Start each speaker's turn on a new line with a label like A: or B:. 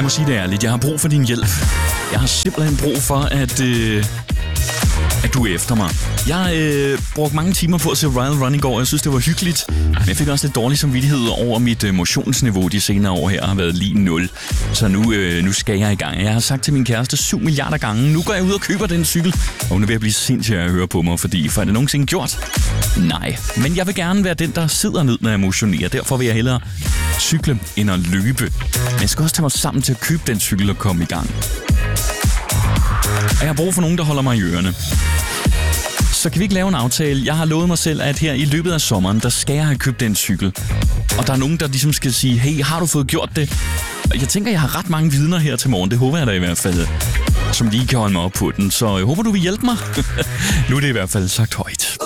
A: må sige det ærligt. Jeg har brug for din hjælp. Jeg har simpelthen brug for, at du er efter mig. Jeg brugte mange timer på at se Royal Run i går. Jeg synes, det var hyggeligt. Men jeg fik også lidt dårlig samvittighed over mit motionsniveau de senere år her har været lige 0. Så nu skal jeg i gang. Jeg har sagt til min kæreste 7 milliarder gange. Nu går jeg ud og køber den cykel. Og hun er ved at blive sindssyg at høre på mig, fordi for er det nogensinde gjort? Nej. Men jeg vil gerne være den, der sidder ned, når jeg motionerer. Derfor vil jeg hellere cykle end at løbe. Men jeg skal også tage mig sammen til at købe den cykel og komme i gang. Og jeg har brug for nogen, der holder mig i ørerne. Så kan vi ikke lave en aftale? Jeg har lovet mig selv, at her i løbet af sommeren, der skal jeg have købt den cykel. Og der er nogen, der ligesom skal sige, hey, har du fået gjort det? Jeg tænker, jeg har ret mange vidner her til morgen. Det håber jeg da i hvert fald, som lige kan holde mig op på den. Så jeg håber, du vil hjælpe mig. Nu er det i hvert fald sagt højt.